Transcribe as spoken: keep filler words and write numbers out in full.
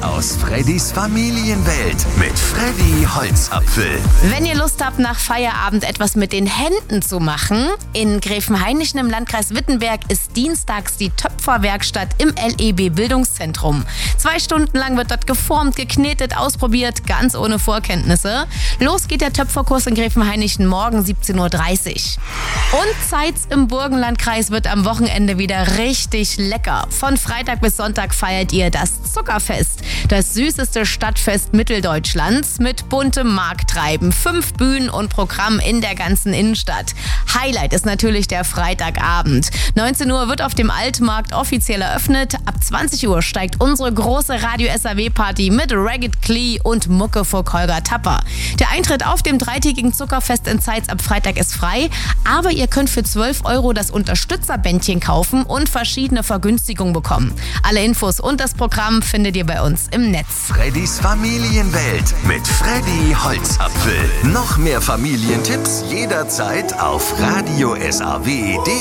aus Freddys Familienwelt mit Freddy Holzapfel. Wenn ihr Lust habt, nach Feierabend etwas mit den Händen zu machen, in Gräfenhainichen im Landkreis Wittenberg ist dienstags die Töpferwerkstatt im L E B Bildungszentrum. Zwei Stunden lang wird dort geformt, geknetet, ausprobiert, ganz ohne Vorkenntnisse. Los geht der Töpferkurs in Gräfenhainichen morgen siebzehn Uhr dreißig. Und Zeitz im Burgenlandkreis wird am Wochenende wieder richtig lecker. Von Freitag bis Sonntag feiert ihr das Zuckerfest, das süßeste Stadtfest Mitteldeutschlands mit buntem Markttreiben, fünf Bühnen und Programm in der ganzen Innenstadt. Highlight ist natürlich der Freitagabend. neunzehn Uhr wird auf dem Altmarkt offiziell eröffnet. Ab zwanzig Uhr steigt unsere große Radio-S A W-Party mit Ragged Clee und Muckefuck Holger Tapper. Der Eintritt auf dem dreitägigen Zuckerfest in Zeitz ab Freitag ist frei, aber ihr könnt für zwölf Euro das Unterstützerbändchen kaufen und verschiedene Vergünstigungen bekommen. Alle Infos und das Programm findet ihr bei uns im Netz. Freddys Familienwelt mit Freddy Holzapfel. Noch mehr Familientipps jederzeit auf radio s a w punkt d e.